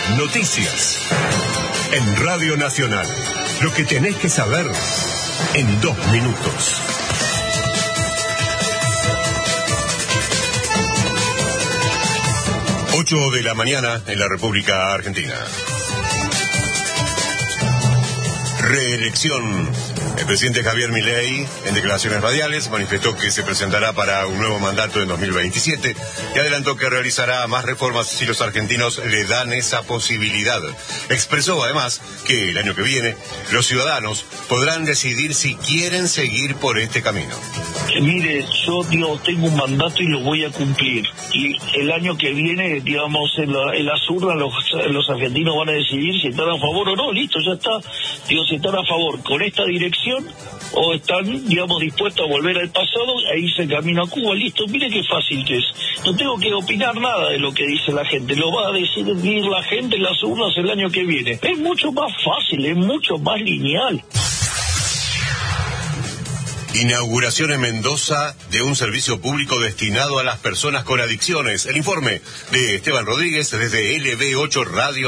Noticias. En Radio Nacional. Lo que tenés que saber en 2 minutos. 8 de la mañana en la República Argentina. Reelección. El presidente Javier Milei, en declaraciones radiales, manifestó que se presentará para un nuevo mandato en 2027 y adelantó que realizará más reformas si los argentinos le dan esa posibilidad. Expresó además que el año que viene los ciudadanos podrán decidir si quieren seguir por este camino. Mire, yo tengo un mandato y lo voy a cumplir. Y el año que viene, digamos, en las urnas los argentinos van a decidir si están a favor o no. Listo, ya está. Digo, si están a favor con esta dirección o están, digamos, dispuestos a volver al pasado e irse camino a Cuba. Listo, mire qué fácil que es. No tengo que opinar nada de lo que dice la gente. Lo va a decidir la gente en las urnas el año que viene. Es mucho más fácil, es mucho más lineal. Inauguración en Mendoza de un servicio público destinado a las personas con adicciones. El informe de Esteban Rodríguez desde LB8 Radio.